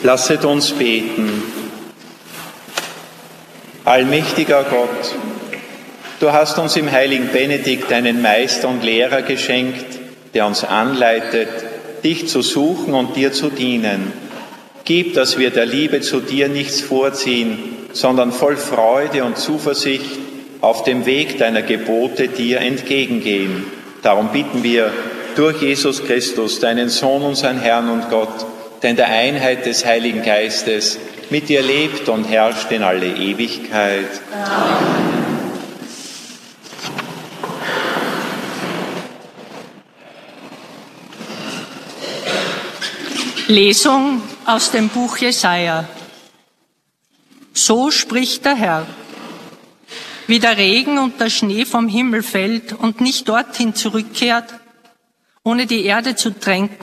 Lasset uns beten. Allmächtiger Gott, du hast uns im heiligen Benedikt einen Meister und Lehrer geschenkt, der uns anleitet, dich zu suchen und dir zu dienen. Gib, dass wir der Liebe zu dir nichts vorziehen, sondern voll Freude und Zuversicht auf dem Weg deiner Gebote dir entgegengehen. Darum bitten wir durch Jesus Christus, deinen Sohn, unseren Herrn und Gott, der in der Einheit des Heiligen Geistes mit dir lebt und herrscht in alle Ewigkeit. Amen. Lesung aus dem Buch Jesaja. So spricht der Herr: Wie der Regen und der Schnee vom Himmel fällt und nicht dorthin zurückkehrt, ohne die Erde zu tränken